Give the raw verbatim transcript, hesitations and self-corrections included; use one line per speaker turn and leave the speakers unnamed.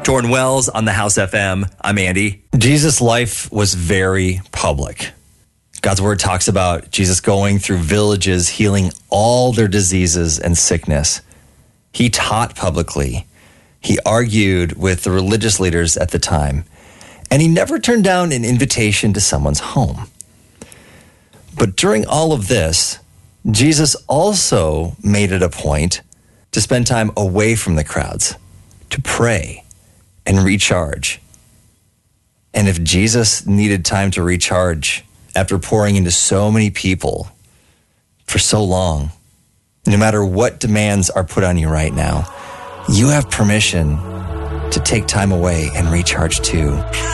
Jordan Wells on the House F M. I'm Andy. Jesus' life was very public. God's word talks about Jesus going through villages, healing all their diseases and sickness. He taught publicly. He argued with the religious leaders at the time. And he never turned down an invitation to someone's home. But during all of this, Jesus also made it a point to spend time away from the crowds, to pray and recharge. And if Jesus needed time to recharge after pouring into so many people for so long, no matter what demands are put on you right now, you have permission to take time away and recharge too.